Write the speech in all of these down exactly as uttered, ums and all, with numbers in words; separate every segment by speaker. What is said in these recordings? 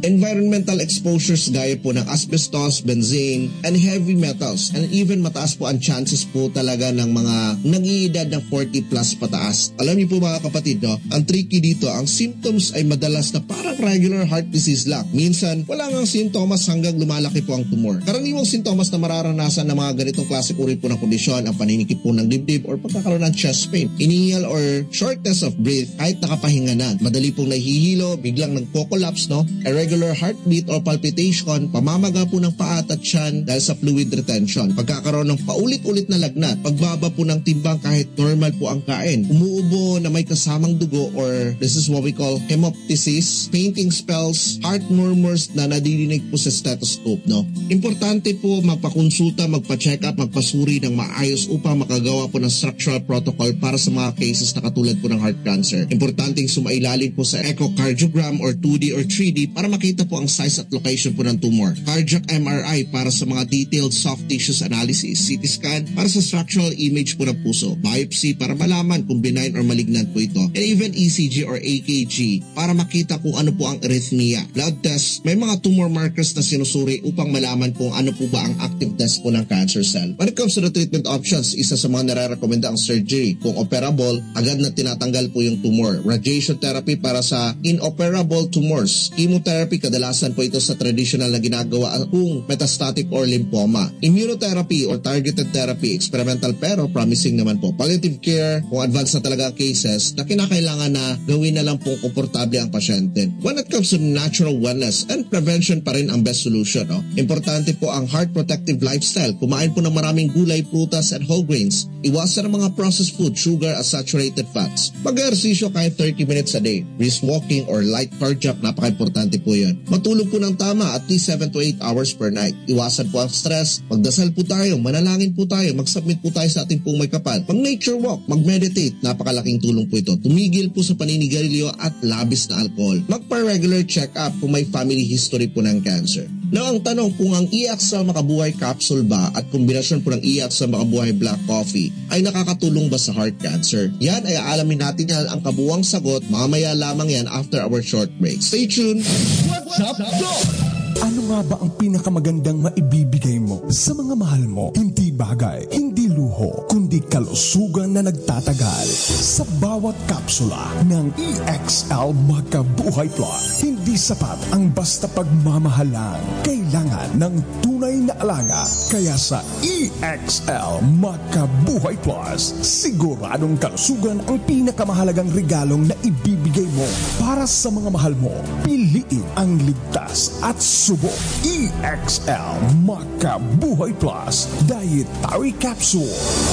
Speaker 1: Environmental exposures gaya po ng asbestos, benzene, and heavy metals, and even mataas po ang chances po talaga ng mga nag-iedad ng forty plus pataas. Alam niyo po mga kapatid, no? Ang tricky dito, ang symptoms ay madalas na parang regular heart disease lang. Minsan, wala ngang sintomas hanggang lumalaki po ang tumor. Karaniwang sintomas na mararanasan ng mga ganitong klaseng uri po ng kondisyon, ang paninikip po ng dibdib or pagkakaroon ng chest pain, inihingal or shortness of breath kahit nakapahinga na, madali pong nahihilo, biglang nagko-collapse, no? Irregular heartbeat or palpitation, pamamaga po ng paa at tiyan dahil sa fluid retention, pagkakaroon ng paulit-ulit na lagnat, pagbaba po ng timbang kahit normal po ang kain, umuubo na may kasamang dugo or this is what we call hemoptysis, fainting spells, heart murmurs na nadidinig po sa stethoscope, no? Importante po magpakonsulta, magpa-check up, magpasuri ng maayos upang makagawa po ng structural protocol para sa mga cases na katulad po ng heart cancer. Importanteng sumailalim po sa echocardiogram or two D or three D para makita po ang size at location po ng tumor. Cardiac M R I para sa mga detailed soft tissues analysis. C T scan para sa structural image po ng puso. Biopsy para malaman kung benign or malignant po ito. And even E C G or A K G para makita kung ano po ang arrhythmia. Blood test, may mga tumor markers na sinusuri upang malaman kung ano po ba ang active test po ng cancer cell. When it comes to the treatment options, isa sa mga nare-recommenda ang surgery. Kung operable, agad na tinatanggal po yung tumor. Radiation therapy para sa inoperable tumors. Chemotherapy, kadalasan po ito sa traditional na ginagawa kung metastatic or lymphoma. Immunotherapy or targeted therapy, experimental pero promising naman po. Palliative care, kung advanced na talaga ang cases, na kinakailangan na gawin na lang pong komportable ang pasyente. When it comes to natural wellness and prevention pa rin ang best solution. No? Importante po ang heart protective lifestyle. Kumain po ng maraming gulay, prutas, and whole grains. Iwasan ang mga processed food, sugar, at saturated fats. Mag-ehersisyo kahit thirty minutes a day. Brisk walking or light cardio, napaka-importante po yun. Matulog po ng tama at least seven to eight hours per night. Iwasan po ang stress. Magdasal po tayo, manalangin po tayo, mag-submit po tayo sa ating pong may kapal. Mag-nature walk, mag-meditate, napakalaking tulong po ito. Tumigil po sa paninigarilyo at labis na alcohol. Magpa-regular check-up kung may family history po ng cancer. Now, ang tanong kung ang I A X A Makabuhay capsule ba at kombinasyon po ng I A X A Makabuhay Black Coffee ay nakakatulong ba sa heart cancer? Yan ay aalamin natin yan ang kabuwang sagot mamaya lamang yan after our short break. Stay tuned!
Speaker 2: What's up, Doc? Ano nga ba ang pinakamagandang maibibigay mo sa mga mahal mo? Hindi bagay, hindi luho, kundi kalusugan na nagtatagal. Sa bawat kapsula ng E X L Makabuhay Plus, hindi sapat ang basta pagmamahalan. Kailangan ng tunay na alaga. Kaya sa E X L Makabuhay Plus, siguradong kalusugan ang pinakamahalagang regalong na ibibigay mo. Para sa mga mahal mo, piliin ang ligtas at subok. E X L Makabuhay Plus Dietary Capsule.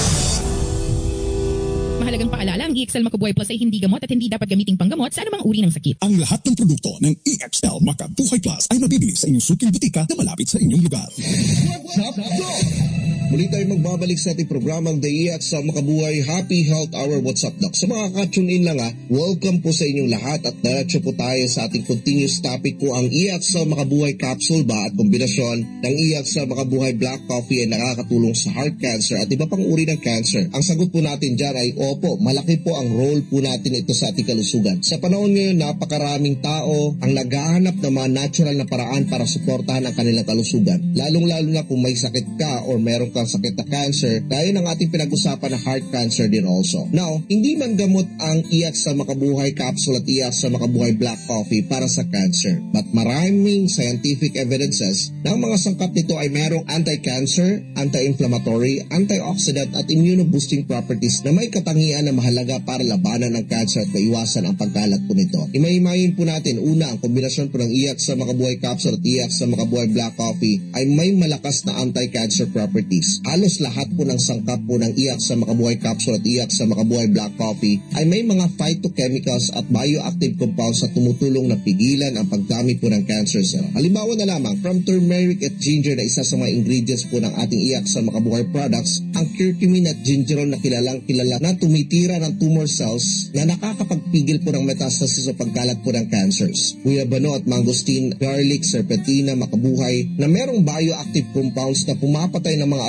Speaker 3: Mahalagang paalala, ang E X L Makabuhay Plus ay hindi gamot at hindi dapat gamiting panggamot sa anumang uri ng sakit.
Speaker 2: Ang lahat ng produkto ng E X L Makabuhay Plus ay mabibili sa inyong suking butika na malapit sa inyong lugar.
Speaker 1: What's up, Doc? Muli tayo magbabalik sa ating programang The E X L Makabuhay Happy Health Hour. What's up, Doc? Sa mga ka-tune in lang ha, welcome po sa inyong lahat at diretso po tayo sa ating continuous topic po ang E X L Makabuhay Capsule ba at kombinasyon ng E X L Makabuhay Black Coffee ay nakakatulong sa heart cancer at iba pang uri ng cancer. Ang sagot po natin dyan ay opo, malaki po ang role po natin ito sa ating kalusugan. Sa panahon ngayon, napakaraming tao ang naghahanap ng mga natural na paraan para suportahan ang kanilang kalusugan. Lalong-lalo na kung may sakit ka or meron kang sakit na cancer, gaya ng ating pinag-usapan na heart cancer din also. Now, hindi man gamot ang E X L Makabuhay Capsule at E X L Makabuhay Black Coffee para sa cancer, but maraming scientific evidences na ang mga sangkap nito ay merong anti-cancer, anti-inflammatory, antioxidant at immunoboosting properties na may katangian na mahalaga para labanan ang cancer at maiwasan ang pagkalat po nito. Imahimayin po natin, una, ang kombinasyon po ng E X L Makabuhay Capsule at E X L Makabuhay Black Coffee ay may malakas na anti-cancer properties. Halos lahat po ng sangkap po ng E X L Makabuhay Capsule at E X L Makabuhay Black Coffee ay may mga phytochemicals at bioactive compounds na tumutulong na pigilan ang pagdami po ng cancer cell. Halimbawa na lamang, from turmeric at ginger na isa sa mga ingredients po ng ating E X L Makabuhay products, ang curcumin at gingerol na kilalang kilala na tumitira ng tumor cells na nakakapagpigil po ng metastasis o pagkalat po ng cancers. Guyabano at mangosteen, garlic, serpentina, makabuhay na merong bioactive compounds na pumapatay ng mga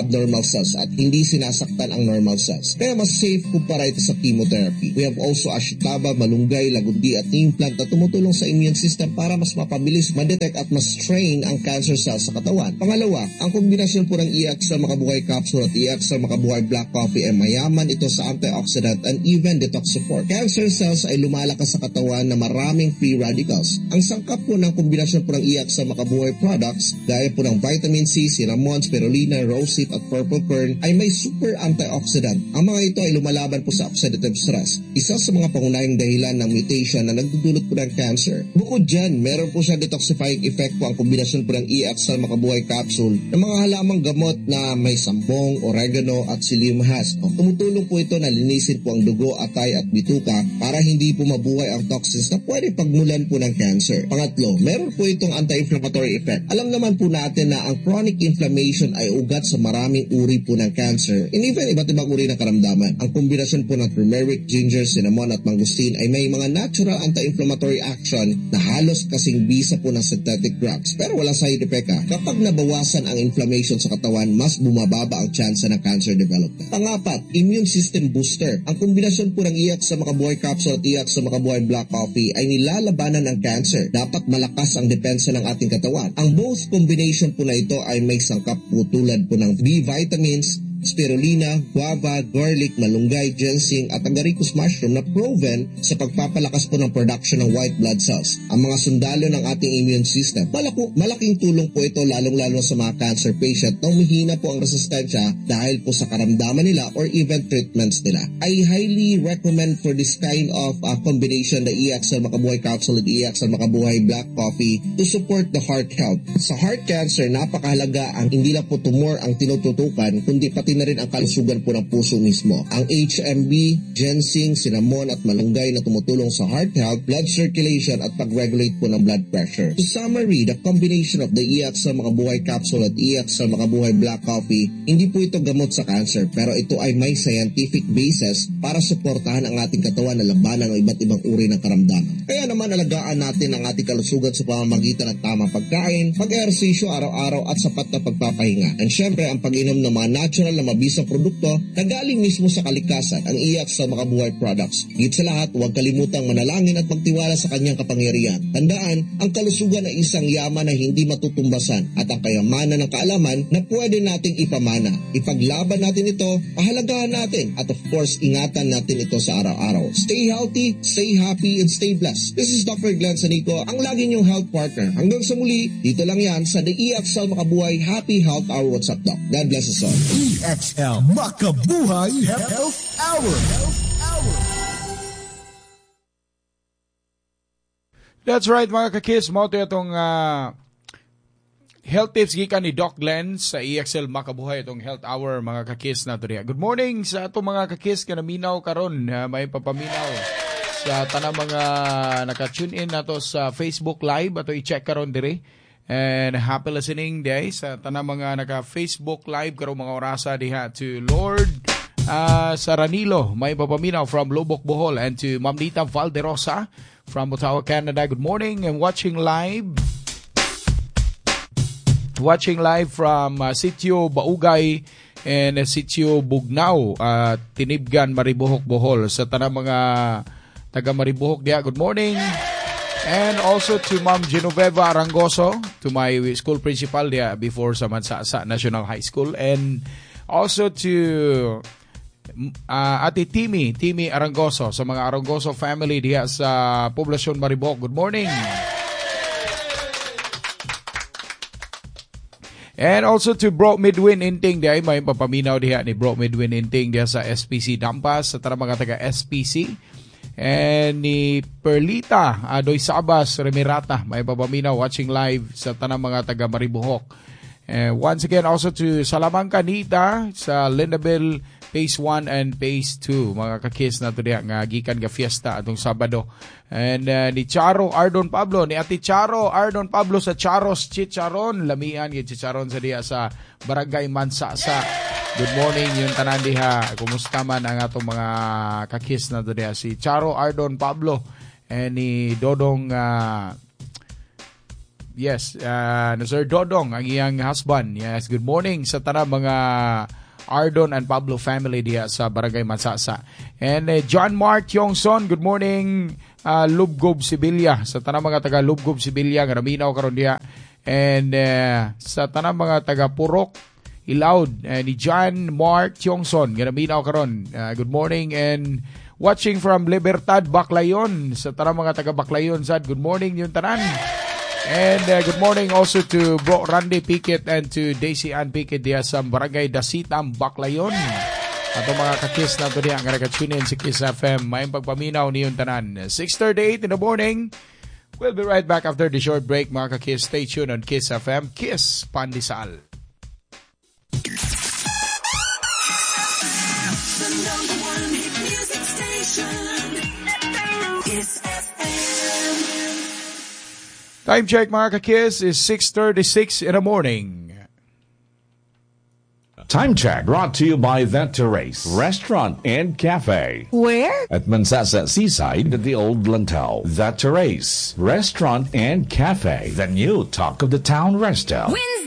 Speaker 1: abnormal cells at hindi sinasaktan ang normal cells. Kaya mas safe kumpara ito sa chemotherapy. We have also ashitaba, malunggay, lagundi at neem plant na tumutulong sa immune system para mas mapabilis, ma-detect at mas train ang cancer cells sa katawan. Pangalawa, ang kombinasyon po ng E X L Makabuhay Capsule at E X L Makabuhay Black Coffee ay mayaman ito sa antioxidant and even detox support. Cancer cells ay lumalakas sa katawan na maraming free radicals. Ang sangkap po ng kombinasyon po ng E X L Makabuhay products, gaya po ng vitamin C, cinnamon, spirulina, rosehip at purple kern ay may super antioxidant. Ang mga ito ay lumalaban po sa oxidative stress, isa sa mga pangunahing dahilan ng mutation na nagdudulot po ng cancer. Bukod dyan, meron po siya detoxifying effect po ang kombinasyon po ng E X L Makabuhay Capsule ng mga halamang gamot na may sambong, oregano at psyllium husk. Tumutulong po ito na linisin po ang dugo, atay at bituka para hindi po mabuhay ang toxins na pwede pagmulan po ng cancer. Pangatlo, meron po itong anti-inflammatory effect. Alam naman po natin na ang chronic inflammation ay ugat sa maraming uri po ng cancer and even iba't ibang uri ng karamdaman. Ang kombinasyon po ng turmeric, ginger, cinnamon at mangosteen ay may mga natural anti-inflammatory action na halos kasing bisa po ng synthetic drugs pero wala side effect ka. Kapag nabawasan ang inflammation sa katawan, mas bumababa ang chance ng cancer development. Pangapat, immune system booster. Ang kombinasyon po ng E X L Makabuhay Capsule at E X L Makabuhay Black Coffee ay nilalabanan ng cancer. Dapat malakas ang depensa ng ating katawan. Ang both combination po na ito ay may sangkap po tulad po ng B vitamins, spirulina, guava, garlic, malunggay, ginseng at agaricus mushroom na proven sa pagpapalakas po ng production ng white blood cells. Ang mga sundalo ng ating immune system. Malaku, malaking tulong po ito lalong-lalo sa mga cancer patient na humihina po ang resistensya dahil po sa karamdaman nila or even treatments nila. I highly recommend for this kind of uh, combination the E X L Makabuhay Capsule at E X L Makabuhay Black Coffee to support the heart health. Sa heart cancer, napakahalaga ang hindi lang po tumor ang tinututukan kundi pati na rin ang kalusugan po ng puso mismo. Ang H M B, ginseng, cinnamon at malunggay na tumutulong sa heart health, blood circulation at pag-regulate po ng blood pressure. To summary, the combination of the E X L Makabuhay Capsule at E X L Makabuhay Black Coffee, hindi po ito gamot sa cancer pero ito ay may scientific basis para suportahan ang ating katawan na labanan ng iba't ibang uri ng karamdaman. Kaya naman alagaan natin ang ating kalusugan sa pamamagitan ng tamang pagkain, pag-ehersisyo araw-araw at sapat na pagpapahinga. And syempre, ang pag-inom ng mga natural na mabisang produkto na galing mismo sa kalikasan, ang E X L Makabuhay products. Higit sa lahat, huwag kalimutang manalangin at magtiwala sa kanyang kapangyarihan. Tandaan, ang kalusugan ay isang yaman na hindi matutumbasan at ang kayamanan ng kaalaman na pwede nating ipamana. Ipaglaban natin ito, pahalagahan natin at of course, ingatan natin ito sa araw-araw. Stay healthy, stay happy, and stay blessed. This is Doctor Glenn Sanico, ang lagi niyong health partner. Hanggang sa muli, dito lang yan sa The E X L Makabuhay Happy Health Hour. What's up, Doc? God bless us all.
Speaker 2: E X L Makabuhay Health Hour.
Speaker 4: That's right mga kakis, mo ito itong uh, health tips gikan ni Doc Glenn sa E X L Makabuhay itong health hour mga kakis na ito. Good morning sa itong mga kakis ka naminaw karon, uh, may papaminaw sa tanang mga naka-tune in nato sa Facebook Live ato i-check karon dire. And happy listening day sa tanang mga naka-Facebook Live karong mga orasa diha to Lord uh, Saranilo, may papaminaw from Lubbock, Bohol, and to Ma'am Nita Valderosa from Ottawa, Canada. Good morning and watching live. Watching live from uh, Sitio Baugay and uh, Sitio Bugnao, uh, Tinibgan, Maribohok, Bohol. Sa tanang mga taga Maribohok diha, good morning. And also to Ma'am Genoveva Arangoso, to my school principal diya before sa Mansasa National High School. And also to uh, Ate Timi, Timi Arangoso, sa mga Arangoso family diya sa Poblasyon Maribohok. Good morning. And also to Bro Midwin Inting diya, may papaminaw diya ni Bro Midwin Inting diya sa S P C Dampas, sa tara mga taga S P C. And ni Perlita Adoy Sabas Remirata, may papaminaw watching live sa tanang mga taga Maribohok. And once again also to Salamanca Nita sa Lindabel Phase one and Phase two, mga kakis na to diya nga gikan ga fiesta atong Sabado. And uh, ni Charo Ardon Pablo, ni Ate Charo Ardon Pablo sa Charos Chicharon, lamian yung Chicharon sa diya sa Barangay Mansasa. Good morning yung tanan diha. Kumusta man ang atong mga kakis na to diha, si Charo Ardon Pablo and ni Dodong uh, yes, uh, no, Sir Dodong, ang iyang husband. Yes, good morning sa tanang mga Ardon and Pablo family diya sa Barangay Mansasa. And uh, John Mark Yongson, good morning, uh, Lubgob, Sibilya. Sa tanang mga taga Lubgob, Sibilya, garaminaw karon diya. And uh, sa tanang mga taga Purok, Ilawd, uh, ni John Mark Yongson, garaminaw karon. Uh, good morning and watching from Libertad, Baclayon. Sa tanang mga taga Baclayon, sad, good morning yung tanan. And uh, good morning also to Bro Randy Piquet and to Daisy Ann Piquet diya sa Barangay Dasitam, Baclayon. At mga kakis na ito diya ang nakatune in si Kiss F M. May pagpaminaw niyong tanan. six thirty-eight in the morning. We'll be right back after the short break, mga kakis. Stay tuned on Kiss F M. Kiss Pandesal.
Speaker 5: The number one hit music station. Kiss F M.
Speaker 4: Time check, mga kakis, is six thirty-six in the morning.
Speaker 6: Time check brought to you by The Terrace Restaurant and Cafe.
Speaker 7: Where?
Speaker 6: At Mansasa Seaside at the Old Lantau. The Terrace Restaurant and Cafe. The new talk of the town resto.
Speaker 5: Wednesday.